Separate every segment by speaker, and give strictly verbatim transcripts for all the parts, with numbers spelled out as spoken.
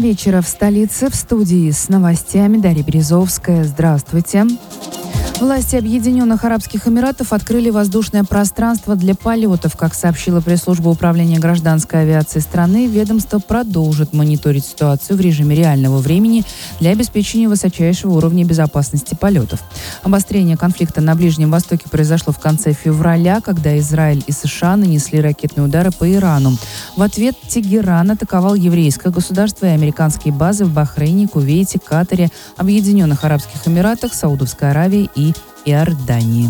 Speaker 1: вечера в столице. В студии с новостями Дарья Березовская. Здравствуйте. Власти Объединенных Арабских Эмиратов открыли воздушное пространство для полетов. Как сообщила пресс-служба управления гражданской авиации страны, ведомство продолжит мониторить ситуацию в режиме реального времени для обеспечения высочайшего уровня безопасности полетов. Обострение конфликта на Ближнем Востоке произошло в конце февраля, когда Израиль и США нанесли ракетные удары по Ирану. В ответ Тегеран атаковал еврейское государство и американские базы в Бахрейне, Кувейте, Катаре, Объединенных Арабских Эмиратах, Саудовской Аравии и Иордании.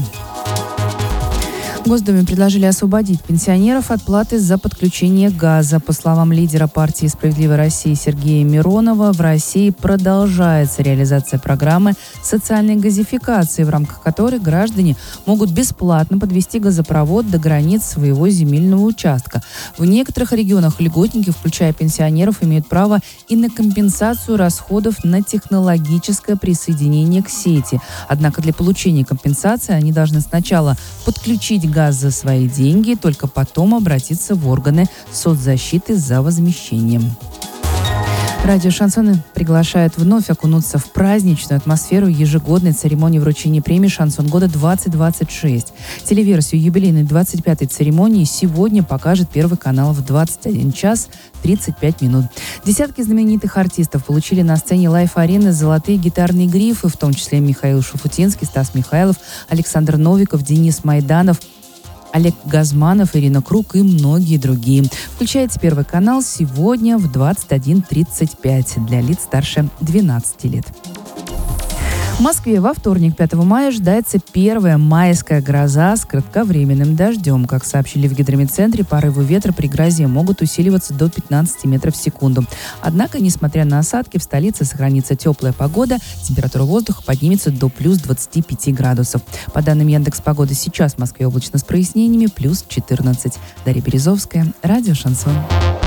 Speaker 1: В Госдуме предложили освободить пенсионеров от платы за подключение газа. По словам лидера партии «Справедливой России» Сергея Миронова, в России продолжается реализация программы социальной газификации, в рамках которой граждане могут бесплатно подвести газопровод до границ своего земельного участка. В некоторых регионах льготники, включая пенсионеров, имеют право и на компенсацию расходов на технологическое присоединение к сети. Однако для получения компенсации они должны сначала подключить газ за свои деньги, только потом обратиться в органы соцзащиты за возмещением. Радио «Шансон» приглашает вновь окунуться в праздничную атмосферу ежегодной церемонии вручения премии «Шансон года двадцать двадцать шесть». Телеверсию юбилейной двадцать пятой церемонии сегодня покажет Первый канал в двадцать один час тридцать пять минут. Десятки знаменитых артистов получили на сцене Лайф-арены золотые гитарные грифы, в том числе Михаил Шуфутинский, Стас Михайлов, Александр Новиков, Денис Майданов, Олег Газманов, Ирина Круг и многие другие. Включайте Первый канал сегодня в двадцать один тридцать пять для лиц старше двенадцати лет. В Москве во вторник, пятого мая, ожидается первая майская гроза с кратковременным дождем. Как сообщили в гидрометцентре, порывы ветра при грозе могут усиливаться до пятнадцати метров в секунду. Однако, несмотря на осадки, в столице сохранится теплая погода, температура воздуха поднимется до плюс двадцати пяти градусов. По данным Яндекс.Погоды, сейчас в Москве облачно с прояснениями, плюс четырнадцать. Дарья Березовская, радио «Шансон».